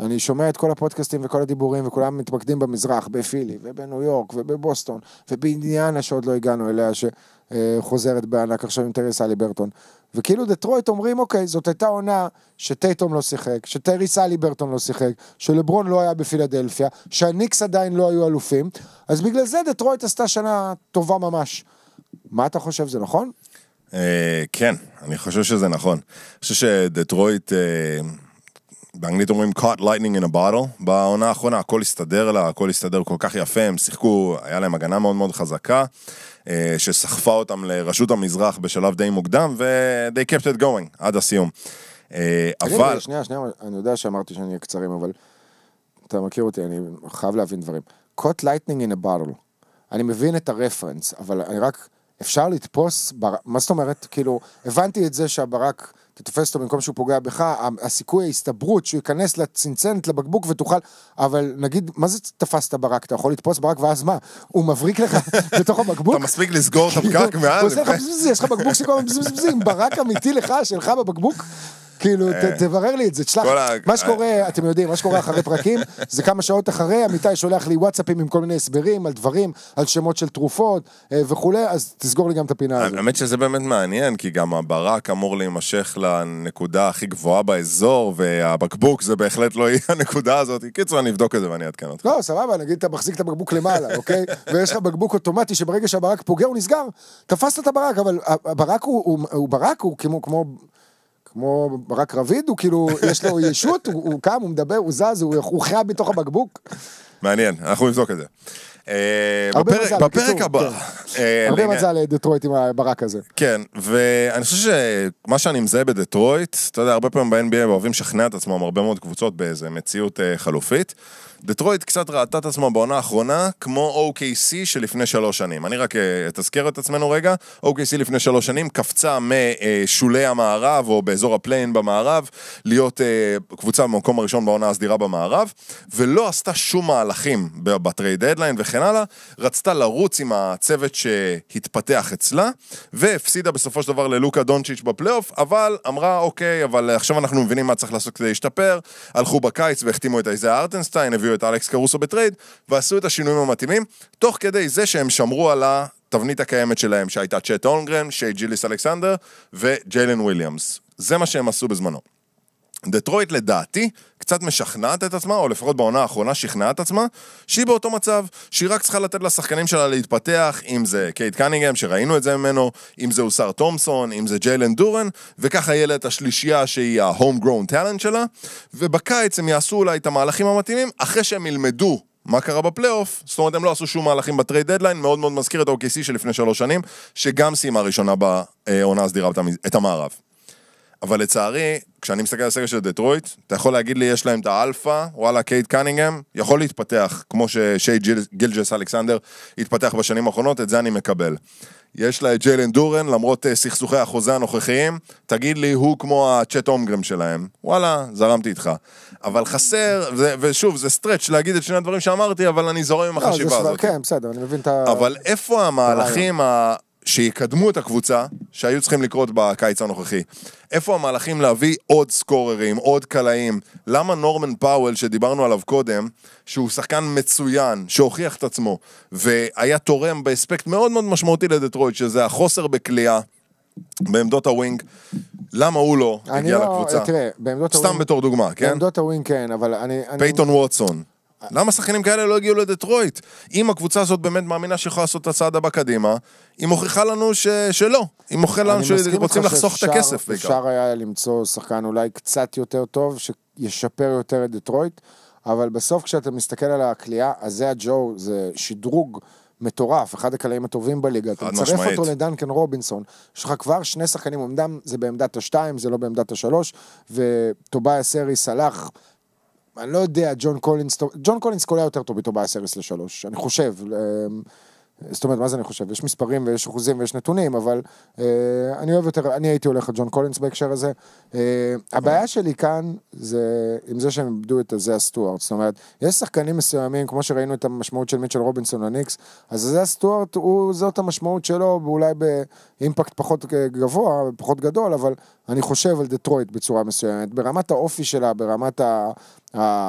אני שומע את כל הפודקאסטים וכל הדיבורים, וכולם מתמקדים במזרח, בפילי, ובניו יורק, ובבוסטון, ובאינדיאנה שעוד לא הגענו אליה, שחוזרת בענק עכשיו עם טריס הליברטון. וכאילו דטרויט אומרים, אוקיי, זאת הייתה עונה שטייטום לא שיחק, שטריס הליברטון לא שיחק, שלברון לא היה בפילדלפיה, שהניקס עדיין לא היו אלופים, אז בגלל זה דטרויט עשתה שנה טובה ממש. מה אתה חושב, זה נכון? כן, אני חושב שזה נכון. אני חושב שדטרויט, באנגלית אומרים caught lightning in a bottle, בעונה האחרונה הכל הסתדר לה, הכל הסתדר כל כך יפה, הם שיחקו, היה להם הגנה מאוד מאוד חזקה, שסחפה אותם לרשות המזרח בשלב די מוקדם, ו-they kept it going עד הסיום. אבל... שנייה, אני יודע שאמרתי שאני אהיה קצרים, אבל אתה מכיר אותי, אני חייב להבין דברים. caught lightning in a bottle, אני מבין את הרפרנס, אבל אני רק... אפשר לתפוס, מה זאת אומרת? כאילו, הבנתי את זה שהברק, תתופס אותו במקום שהוא פוגע בך, הסיכוי ההסתברות שהוא ייכנס לצנצנת, לבקבוק ותוכל, אבל נגיד, מה זה תפס את הברק? אתה יכול לתפוס ברק ואז מה? הוא מבריק לך בתוך הבקבוק? אתה מספיק לסגור את הפקק מעל. יש לך בקבוק שכל בזבזים, ברק אמיתי לך, שלך בבקבוק? כאילו, תברר לי את זה, תשלח, מה שקורה, אתם יודעים, מה שקורה אחרי פרקים, זה כמה שעות אחרי, אמיתי שולח לי וואטסאפים עם כל מיני הסברים, על דברים, על שמות של תרופות, וכו', אז תסגור לי גם את הפינה הזאת. האמת שזה באמת מעניין, כי גם הברק אמור להימשך לנקודה הכי גבוהה באזור, והבקבוק זה בהחלט לא יהיה הנקודה הזאת, קיצור, אני אבדוק את זה ואני אעדכן אותך. לא, סבבה, נגיד, אתה מחזיק את הבקבוק למעלה, אוקיי? ויש לך בקבוק אוטומטי שברגע שהברק פוגע, הוא נסגר. תפסת את הברק, אבל הברק הוא ברק, הוא כמו ברק רביד, הוא כאילו, יש לו ישות, הוא קם, הוא מדבר, הוא זז, הוא חייב בתוך הבקבוק. מעניין, אנחנו נבדוק את זה. בפרק הבא. הרבה מזל לדטרויט עם הברק הזה. כן, ואני חושב שמה שאני מזהה בדטרויט, אתה יודע, הרבה פעמים ב-NBA אוהבים לשכנע את עצמם הרבה מאוד קבוצות באיזה מציאות חלופית. דטרויט קצת ראתה את עצמה בעונה האחרונה כמו OKC שלפני 3 שנים. אני רק אתזכר את עצמנו רגע. OKC לפני 3 שנים קפצה משולי המערב או באזור הפליין במערב להיות קבוצה במקום הראשון בעונה הסדירה במערב, ולא עשתה שום מהלכים בטרייד דדליין וכן הלאה. רצתה לרוץ עם הצוות שהתפתח אצלה, והפסידה בסופו של דבר ללוקה דונצ'יץ' בפלייאוף, אבל אמרה אוקיי, אבל עכשיו אנחנו מבינים מה צריך לעשות כדי להשתפר. הלכו בקיץ והחתימו את איזיה ארטנסטיין, הביאו את אלכס קרוסו בטרייד, ועשו את השינויים המתאימים, תוך כדי זה שהם שמרו על התבנית הקיימת שלהם, שהייתה צ'ט הולמגרן, שי ג'יליס אלכסנדר, וג'יילן וויליאמס. זה מה שהם עשו בזמנו. דטרויט לדעתי קצת משכנעת את עצמה, או לפחות בעונה האחרונה שכנעת עצמה, שהיא באותו מצב, שהיא רק צריכה לתת לשחקנים שלה להתפתח, אם זה קייט קנינגהם, שראינו את זה ממנו, אם זה אוסר תומסון, אם זה ג'יילן דורן, וככה יהיה לה את השלישייה שהיא ה-homegrown talent שלה, ובקיץ הם יעשו אולי את המהלכים המתאימים, אחרי שהם ילמדו מה קרה בפלייאוף, זאת אומרת הם לא עשו שום מהלכים בטרייד דדליין, מאוד מאוד מזכיר את OKC שלפני 3 שנים, שגם סיימה ראשונה בעונה הסדירה את המערב. אבל לצערי, כשאני מסתכל על הסגל של דטרויט, אתה יכול להגיד לי, יש להם את האלפא, וואלה, קייט קנינגהם, יכול להתפתח, כמו ששי גילג'ס אלכסנדר התפתח בשנים האחרונות, את זה אני מקבל. יש לה את ג'יילן דורן, למרות סכסוכי החוזה הנוכחיים, תגיד לי, הוא כמו הצ'ט הומגרם שלהם. וואלה, זרמתי איתך. אבל חסר, ושוב, זה סטרץ' להגיד את שני הדברים שאמרתי, אבל אני זורם עם החשיבה הזאת. כן, בסדר, אני מבין את אבל איפה המהלכים שיקדמו את הקבוצה, שהיו צריכים לקרות בקיץ הנוכחי? איפה המהלכים להביא עוד סקוררים, עוד קלעים? למה נורמן פאוול, שדיברנו עליו קודם, שהוא שחקן מצוין, שהוכיח את עצמו, והיה תורם באספקט מאוד מאוד משמעותי לדטרויט, שזה החוסר בקליעה, בעמדות הווינג, למה הוא לא הגיע לקבוצה? סתם בתור דוגמה, כן? בעמדות הווינג כן, אבל אני... פייטון ווטסון. למה שחקנים כאלה לא הגיעו לדטרויט? אם הקבוצה הזאת באמת מאמינה שיכולה לעשות את הצעד הבא קדימה, היא מוכיחה לנו שלא. היא מוכיחה לנו שרוצים לחסוך את הכסף. אפשר היה למצוא שחקן אולי קצת יותר טוב, שישפר יותר את דטרויט, אבל בסוף כשאתה מסתכל על הקליעה, אז זה הג'ו, זה שדרוג מטורף, אחד הקלעים הטובים בליגה, אתה מצרף אותו לדנקן רובינסון, יש לך כבר 2 שחקנים, עומדם, זה בעמדת ה-2, זה לא בעמדת ה-3, וטוביה סריס הלך, אני לא יודע, ג'ון קולינס קולע יותר טוב בטוביה סריס ל3, אני חושב, זאת אומרת, מה זה אני חושב? יש מספרים ויש אחוזים ויש נתונים, אבל אני הייתי הולך על ג'ון קולינס בהקשר הזה. הבעיה שלי כאן, זה עם זה שהם איבדו את זה הסטוארט, זאת אומרת, יש שחקנים מסוימים, כמו שראינו את המשמעות של מיטשל רובינסון לניקס, אז זה הסטוארט, זאת המשמעות שלו, ואולי באימפקט פחות גבוה, פחות גדול, אבל אני חושב על דטרויט בצורה מסוימת, ברמת האופי שלה, ברמת